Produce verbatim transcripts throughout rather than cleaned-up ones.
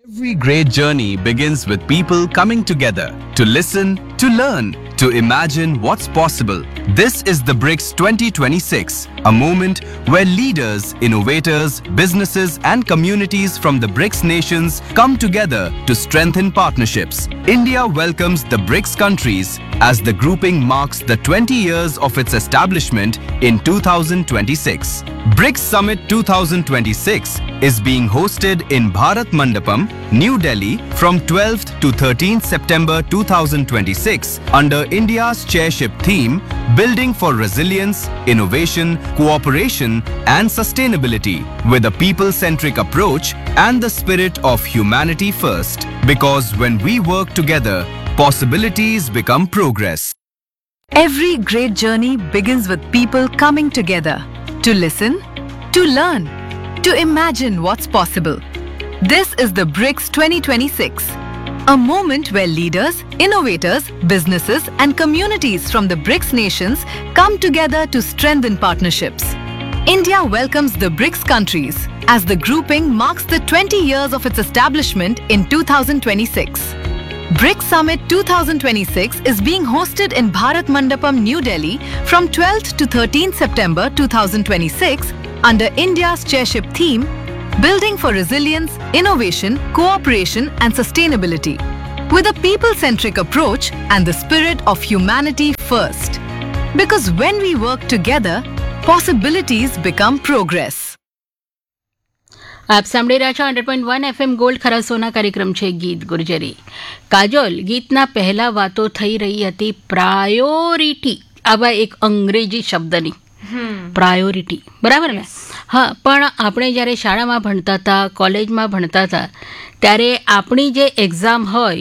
Every great journey begins with people coming together to listen, to learn, to imagine what's possible. This is the BRICS twenty twenty-six, a moment where leaders, innovators, businesses and communities from the BRICS nations come together to strengthen partnerships. India welcomes the BRICS countries as the grouping marks the twenty years of its establishment in two thousand twenty-six. BRICS Summit twenty twenty-six is being hosted in Bharat Mandapam, New Delhi from twelfth to thirteenth September two thousand twenty-six under India's chairship theme Building for Resilience, Innovation, Cooperation and Sustainability with a people-centric approach and the spirit of humanity first. Because when we work together, possibilities become progress. Every great journey begins with people coming together to listen, to learn, to imagine what's possible. This is the BRICS twenty twenty-six, a moment where leaders, innovators, businesses and communities from the BRICS nations come together to strengthen partnerships. India welcomes the BRICS countries as the grouping marks the twenty years of its establishment in two thousand twenty-six. BRICS Summit twenty twenty-six is being hosted in Bharat Mandapam, New Delhi from twelfth to thirteenth September two thousand twenty-six under India's chairship theme Building for Resilience, Innovation, Cooperation and Sustainability with a people-centric approach and the spirit of humanity first. Because when we work together, possibilities become progress. આપ સાંભળી રહ્યા છો hundred point one FM gold ખરા સોના કાર્યક્રમ છે ગીત ગુર્જરી. કાજોલ, ગીતના પહેલા વાતો થઈ રહી હતી પ્રાયોરિટી, આવા એક અંગ્રેજી શબ્દની પ્રાયોરિટી, બરાબર ને? હા, પણ આપણે જ્યારે શાળામાં ભણતા હતા, કોલેજમાં ભણતા હતા, ત્યારે આપણી જે એક્ઝામ હોય,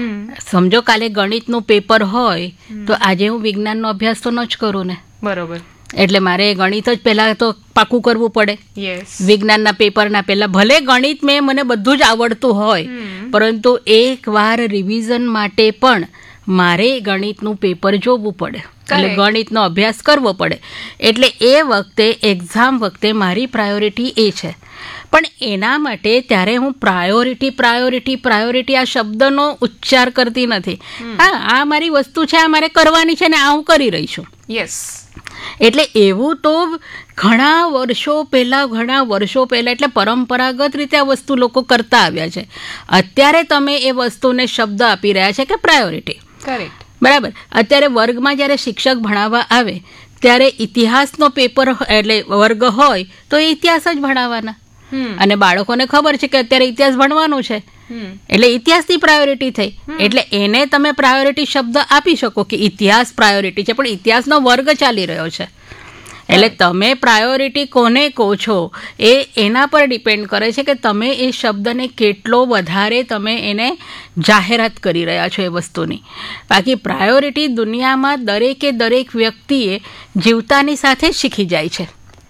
સમજો કાલે ગણિતનું પેપર હોય તો આજે હું વિજ્ઞાનનો અભ્યાસ તો ન જ કરું ને, બરોબર? એટલે મારે ગણિત જ પહેલાં તો પાકું કરવું પડે. વિજ્ઞાનના પેપરના પહેલાં ભલે ગણિત મેં મને બધું જ આવડતું હોય, પરંતુ એકવાર રિવિઝન માટે પણ મારે ગણિતનું પેપર જોવું પડે, એટલે ગણિતનો અભ્યાસ કરવો પડે. એટલે એ વખતે એક્ઝામ વખતે મારી પ્રાયોરિટી એ છે. પણ એના માટે ત્યારે હું પ્રાયોરિટી પ્રાયોરિટી પ્રાયોરિટી આ શબ્દનો ઉચ્ચાર કરતી નથી. હા, આ મારી વસ્તુ છે, આ મારે કરવાની છે ને આ હું કરી રહી છું. યસ. એટલે એવું તો ઘણા વર્ષો પહેલાં ઘણા વર્ષો પહેલાં એટલે પરંપરાગત રીતે આ વસ્તુ લોકો કરતા આવ્યા છે. અત્યારે તમે એ વસ્તુને શબ્દ આપી રહ્યા છે કે પ્રાયોરિટી. કરેક્ટ, બરાબર. અત્યારે વર્ગમાં જ્યારે શિક્ષક ભણાવવા આવે ત્યારે ઇતિહાસનો પેપર એટલે વર્ગ હોય તો એ ઇતિહાસ જ ભણાવવાના, અને બાળકોને ખબર છે કે અત્યારે ઇતિહાસ ભણવાનું છે, એટલે ઇતિહાસની પ્રાયોરિટી થઈ. એટલે એને તમે પ્રાયોરિટી શબ્દ આપી શકો કે ઇતિહાસ પ્રાયોરિટી છે, પણ ઇતિહાસનો વર્ગ ચાલી રહ્યો છે. એટલે તમે પ્રાયોરિટી કોને કહો છો એ એના પર ડિપેન્ડ કરે છે કે તમે એ શબ્દને કેટલો વધારે તમે એને જાહેરાત કરી રહ્યા છો એ વસ્તુની. બાકી પ્રાયોરિટી દુનિયામાં દરેકે દરેક વ્યક્તિએ જીવતાની સાથે જ શીખી જાય છે.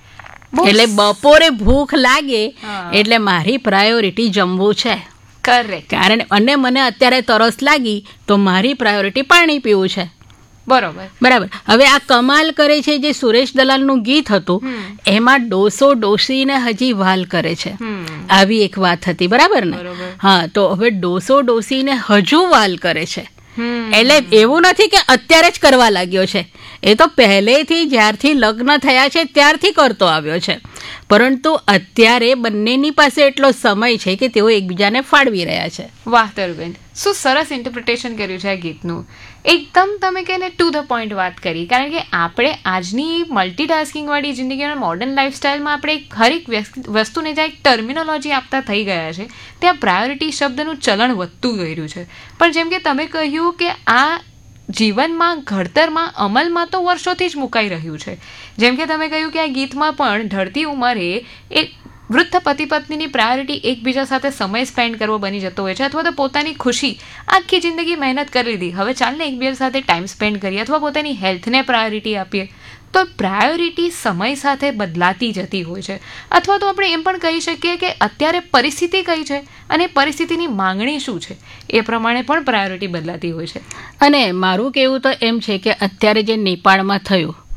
એટલે બપોરે ભૂખ લાગે એટલે મારી પ્રાયોરિટી જમવું છે. કરેક્ટ. કારણ અને મને અત્યારે તરસ લાગી તો મારી પ્રાયોરિટી પાણી પીવું છે. બરોબર, બરાબર. હવે આ કમાલ કરે છે જે સુરેશ દલાલનું ગીત હતું, એમાં ડોસો ડોસીને હજી વાલ કરે છે, આવી એક વાત હતી, બરાબર ને? હા, તો હવે ડોસો ડોસીને હજુ વાલ કરે છે. એટલે એવું નથી કે અત્યારે જ કરવા લાગ્યો છે, એ તો પહેલેથી જ્યારથી લગ્ન થયા છે ત્યારથી કરતો આવ્યો છે. પરંતુ અત્યારે બંનેની પાસે એટલો સમય છે કે તેઓ એકબીજાને ફાળવી રહ્યા છે. વાહ તરુબેન, શું સરસ ઇન્ટરપ્રિટેશન કર્યું છે આ ગીતનું. એકદમ તમે કહીને ટુ ધ પોઈન્ટ વાત કરી. કારણ કે આપણે આજની મલ્ટીટાસ્કિંગ વાળી જિંદગીના મોડર્ન લાઈફસ્ટાઈલમાં આપણે હરેક વસ્તુને જ્યાં એક ટર્મિનોલોજી આપતા થઈ ગયા છે, ત્યાં પ્રાયોરિટી શબ્દનું ચલણ વધતું ગયું છે. પણ જેમ કે તમે કહ્યું કે આ જીવનમાં ઘડતરમાં અમલમાં તો વર્ષોથી જ મુકાઈ રહ્યું છે. જેમ કે તમે કહ્યું કે આ ગીતમાં પણ ઢળતી ઉંમરે એક વૃદ્ધ પતિ પત્નીની પ્રાયોરિટી એકબીજા સાથે સમય સ્પેન્ડ કરવો બની જતો હોય છે, અથવા તો પોતાની ખુશી, આખી જિંદગી મહેનત કરી લીધી, હવે ચાલને એકબીજા સાથે ટાઈમ સ્પેન્ડ કરીએ, અથવા પોતાની હેલ્થને પ્રાયોરિટી આપીએ. તો પ્રાયોરિટી સમય સાથે બદલાતી જતી હોય છે. અથવા તો આપણે એમ પણ કહી શકીએ કે અત્યારે પરિસ્થિતિ કઈ છે અને પરિસ્થિતિની માંગણી શું છે એ પ્રમાણે પણ પ્રાયોરિટી બદલાતી હોય છે. અને મારું કહેવું તો એમ છે કે અત્યારે જે નેપાળમાં થયું,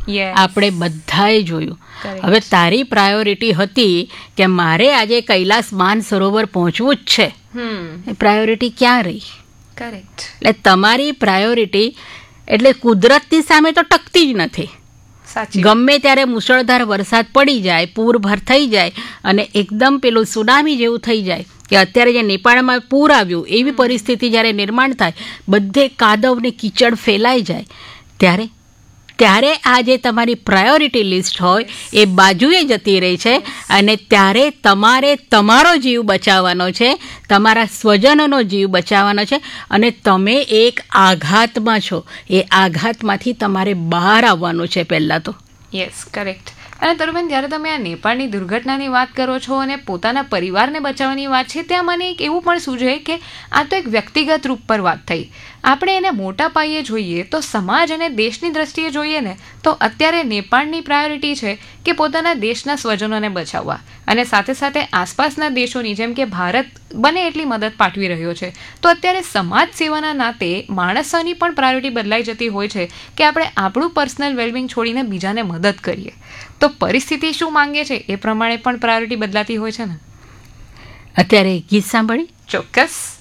Yes. આપણે બધાએ જોયું. Correct. હવે તારી પ્રાયોરિટી હતી કે મારે આજે કૈલાસ માન સરોવર પહોંચવું જ છે. હમ એ પ્રાયોરિટી ક્યાં રહી? કરેક્ટ. એટલે તમારી પ્રાયોરિટી એટલે કુદરતની સામે તો ટકતી જ નથી. સાચી. ગમે ત્યારે મુશળધાર વરસાદ પડી જાય, પૂરભર થઈ જાય અને એકદમ પેલું સુનામી જેવું થઈ જાય કે અત્યારે જે નેપાળમાં પૂર આવ્યું એવી પરિસ્થિતિ જ્યારે નિર્માણ થાય, બધે કાદવ ને કીચડ ફેલાઈ જાય, ત્યારે ત્યારે આ જે તમારી પ્રાયોરિટી લિસ્ટ હોય એ બાજુએ જતી રહી છે અને ત્યારે તમારે તમારો જીવ બચાવવાનો છે, તમારા સ્વજનોનો જીવ બચાવવાનો છે અને તમે એક આઘાતમાં છો. એ આઘાતમાંથી તમારે બહાર આવવાનું છે પહેલાં તો. Yes, correct. અને તરુબેન, જ્યારે તમે આ નેપાળની દુર્ઘટનાની વાત કરો છો અને પોતાના પરિવારને બચાવવાની વાત છે, ત્યાં મને એક એવું પણ સૂઝે કે આ તો એક વ્યક્તિગત રૂપ પર વાત થઈ. આપણે એને મોટા પાયે જોઈએ તો સમાજ અને દેશની દ્રષ્ટિએ જોઈએ ને તો અત્યારે નેપાળની પ્રાયોરિટી છે કે પોતાના દેશના સ્વજનોને બચાવવા અને સાથે સાથે આસપાસના દેશોની જેમ કે ભારત બને એટલી મદદ પાઠવી રહ્યો છે. તો અત્યારે સમાજ સેવાના નાતે માણસોની પણ પ્રાયોરિટી બદલાઈ જતી હોય છે કે આપણે આપણું પર્સનલ વેલબિંગ છોડીને બીજાને મદદ કરીએ. તો પરિસ્થિતિ શું માંગે છે એ પ્રમાણે પણ પ્રાયોરિટી બદલાતી હોય છે ને. અત્યારે ગીત સાંભળી ચોક્કસ.